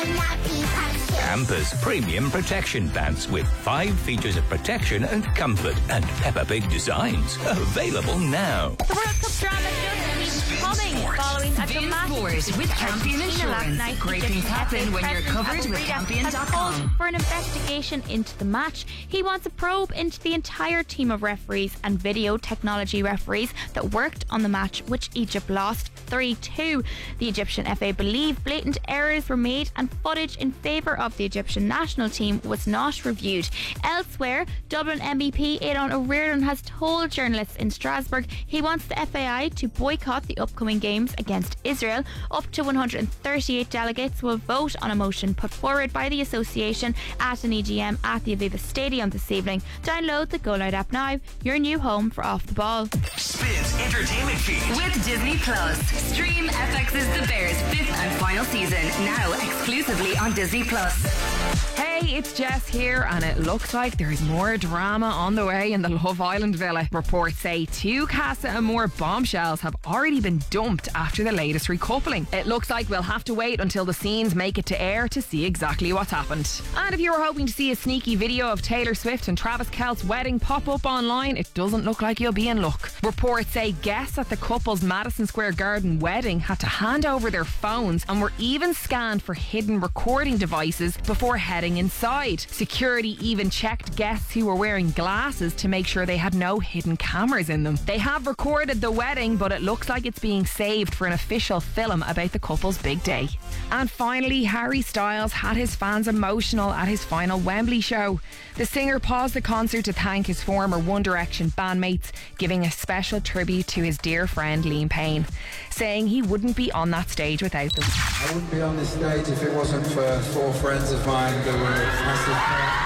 Campus Premium Protection Pants with 5 features of protection and comfort and Peppa Pig designs. Available now. The World Cup drama just keeps coming following a dramatic Sport with Campion Insurance. night. Great things happen when you're covered with Campion.com. Called for an investigation into the match. He wants a probe into the entire team of referees and video technology referees that worked on the match, which Egypt lost 3-2. The Egyptian FA believe blatant errors were made and footage in favour of the Egyptian national team was not reviewed. Elsewhere, Dublin MEP Aidan O'Riordan has told journalists in Strasbourg he wants the FAI to boycott the upcoming games against Israel. Up to 138 delegates will vote on a motion put forward by the association at an EGM at the Aviva Stadium this evening. Download the Go Loud app now, your new home for Off the Ball. Spins Entertainment Feed With Disney Plus. Stream FX's The Bears 5th and final season, now exclusively on Disney Plus. Hey, it's Jess here, and it looks like there's more drama on the way in the Love Island villa. Reports say 2 Casa Amor bombshells have already been dumped after the latest recoupling. It looks like we'll have to wait until the scenes make it to air to see exactly what's happened. And if you were hoping to see a sneaky video of Taylor Swift and Travis Kelce's wedding pop up online, it doesn't look like you'll be in luck. Reports say guests at the couple's Madison Square Garden wedding had to hand over their phones and were even scanned for hidden recording devices before heading inside. Security even checked guests who were wearing glasses to make sure they had no hidden cameras in them. They have recorded the wedding, but it looks like it's being saved for an official film about the couple's big day. And finally, Harry Styles had his fans emotional at his final Wembley show. The singer paused the concert to thank his former One Direction bandmates, giving a special tribute to his dear friend Liam Payne, saying he wouldn't be on that stage without them. I wouldn't be on this stage if it wasn't for 4 friends of mine that were massive.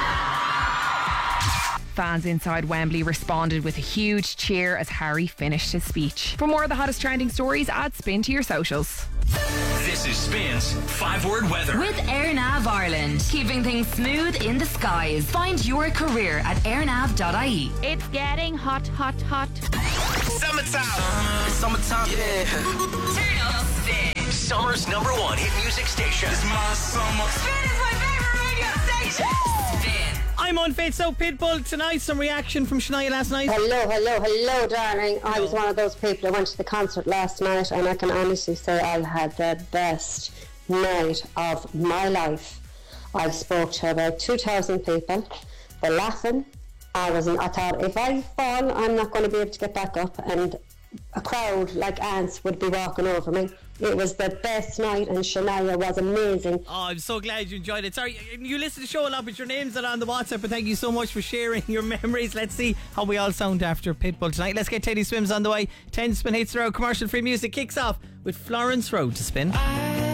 Fans inside Wembley responded with a huge cheer as Harry finished his speech. For more of the hottest trending stories, add Spin to your socials. This is Spins 5-word weather With AirNav Ireland, keeping things smooth in the skies. Find your career at airnav.ie. It's getting hot, hot, hot. Summertime, yeah. Turn up Spin. Summer's #1 hit music station. It's my summer. Spin is my favourite radio station. Spin. I'm unfit, so Pitbull tonight. Some reaction from Shania last night. Hello, darling. I was one of those people that went to the concert last night, and I can honestly say I had the best night of my life. I spoke to about 2,000 people. They're laughing. I thought, if I fall, I'm not going to be able to get back up, and a crowd like ants would be walking over me. It was the best night, and Shania was amazing. Oh, I'm so glad you enjoyed it. Sorry, you listen to the show a lot, but your name's not on the WhatsApp, but thank you so much for sharing your memories. Let's see how we all sound after Pitbull tonight. Let's get Teddy Swims on the way. 10 Spin Hits Road commercial free music kicks off with Florence Road to spin.